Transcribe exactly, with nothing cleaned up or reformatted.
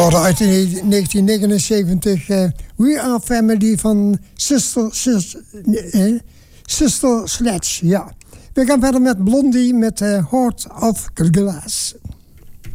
Uit negentien negenenzeventig uh, We Are Family van Sister, Sister, uh, Sister Sledge. Ja. We gaan verder met Blondie met uh, Heart of Glass.